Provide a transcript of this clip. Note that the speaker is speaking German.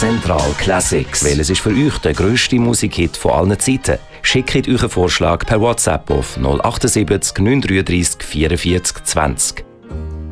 Zentral Classics. Welches ist für euch der grösste Musikhit von allen Zeiten? Schickt euren Vorschlag per WhatsApp auf 078 933 44 20.